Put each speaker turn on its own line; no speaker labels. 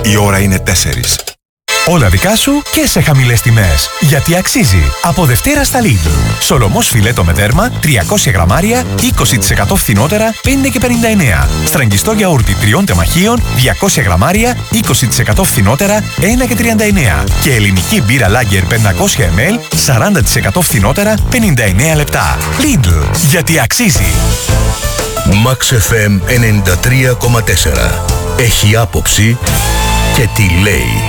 Η ώρα είναι 4.
Όλα δικά σου και σε χαμηλές τιμές. Γιατί αξίζει. Από Δευτέρα στα Lidl. Σολομός φιλέτο με δέρμα, 300 γραμμάρια, 20% φθηνότερα, 5,59. Στραγγιστό γιαούρτι 3 τεμαχίων, 200 γραμμάρια, 20% φθηνότερα, 1,39. Και ελληνική μπύρα Lager 500 ml, 40% φθηνότερα, 59 λεπτά. Lidl. Γιατί αξίζει.
Max FM 93,4. Έχει άποψη και τι λέει.